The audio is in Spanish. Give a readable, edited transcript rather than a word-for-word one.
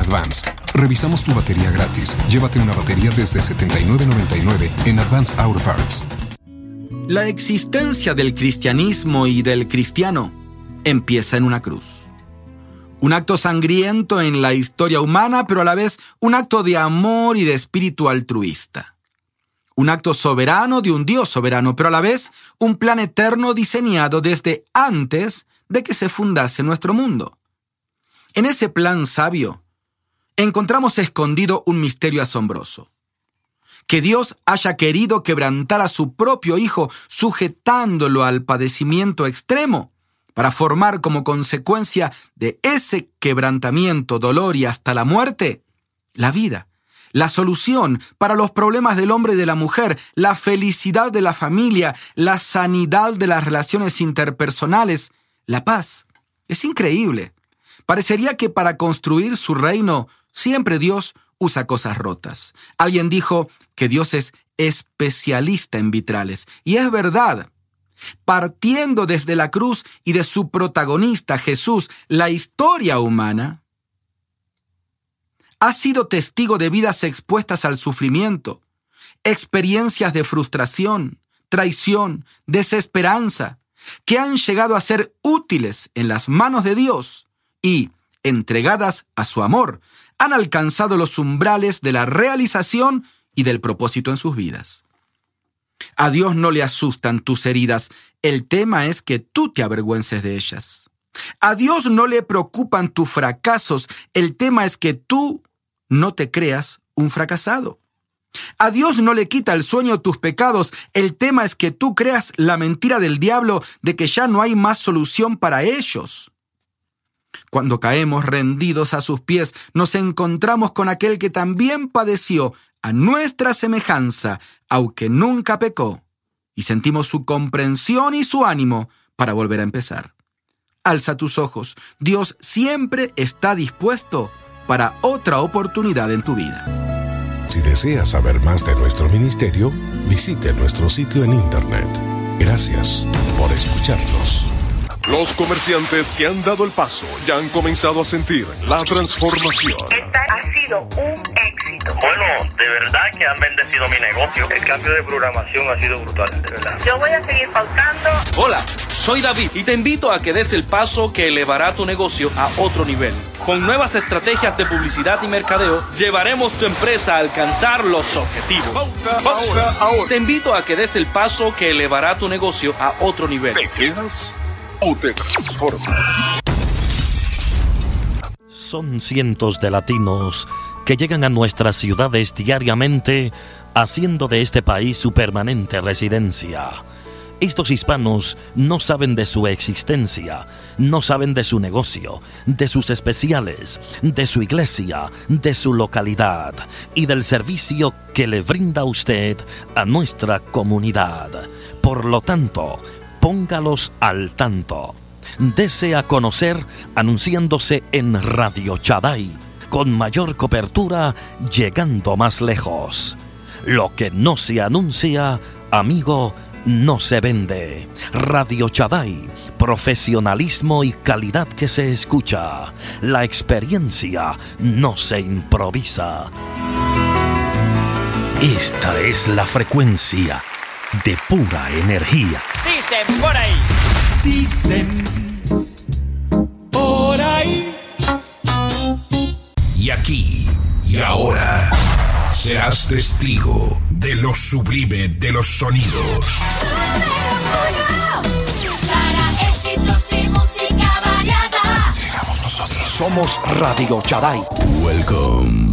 Advance. Revisamos tu batería gratis. Llévate una batería desde $79.99 en Advance Auto Parts. La existencia del cristianismo y del cristiano empieza en una cruz. Un acto sangriento en la historia humana, pero a la vez un acto de amor y de espíritu altruista. Un acto soberano de un Dios soberano, pero a la vez un plan eterno diseñado desde antes de que se fundase nuestro mundo. En ese plan sabio, encontramos escondido un misterio asombroso. Que Dios haya querido quebrantar a su propio Hijo, sujetándolo al padecimiento extremo, para formar como consecuencia de ese quebrantamiento, dolor y hasta la muerte, la vida, la solución para los problemas del hombre y de la mujer, la felicidad de la familia, la sanidad de las relaciones interpersonales, la paz. Es increíble. Parecería que para construir su reino, siempre Dios usa cosas rotas. Alguien dijo que Dios es especialista en vitrales. Y es verdad. Partiendo desde la cruz y de su protagonista, Jesús, la historia humana ha sido testigo de vidas expuestas al sufrimiento, experiencias de frustración, traición, desesperanza, que han llegado a ser útiles en las manos de Dios y, entregadas a su amor, han alcanzado los umbrales de la realización y del propósito en sus vidas. A Dios no le asustan tus heridas, el tema es que tú te avergüences de ellas. A Dios no le preocupan tus fracasos, el tema es que tú no te creas un fracasado. A Dios no le quita el sueño tus pecados, el tema es que tú creas la mentira del diablo de que ya no hay más solución para ellos. Cuando caemos rendidos a sus pies, nos encontramos con aquel que también padeció a nuestra semejanza, aunque nunca pecó, y sentimos su comprensión y su ánimo para volver a empezar. Alza tus ojos, Dios siempre está dispuesto para otra oportunidad en tu vida. Si deseas saber más de nuestro ministerio, visite nuestro sitio en internet. Gracias por escucharnos. Los comerciantes que han dado el paso ya han comenzado a sentir la transformación. Esta ha sido un éxito. Bueno, de verdad que han bendecido mi negocio. El cambio de programación ha sido brutal, de verdad. Yo voy a seguir pautando. Hola, soy David y te invito a que des el paso que elevará tu negocio a otro nivel. Con nuevas estrategias de publicidad y mercadeo, llevaremos tu empresa a alcanzar los objetivos. Pauta ahora. Te invito a que des el paso que elevará tu negocio a otro nivel. ¿Te quedas o te transformas? Son cientos de latinos que llegan a nuestras ciudades diariamente, haciendo de este país su permanente residencia. Estos hispanos no saben de su existencia, no saben de su negocio, de sus especiales, de su iglesia, de su localidad y del servicio que le brinda usted a nuestra comunidad. Por lo tanto, póngalos al tanto. Dese a conocer anunciándose en Radio Shaddai, con mayor cobertura, llegando más lejos. Lo que no se anuncia, amigo, no se vende. Radio Shaddai, profesionalismo y calidad que se escucha. La experiencia no se improvisa. Esta es la frecuencia de pura energía. Dicen por ahí. Dicen por ahí. Y aquí y ahora serás testigo de lo sublime de los sonidos. Para éxitos y música variada. Llegamos nosotros. Somos Radio Shaddai. Welcome.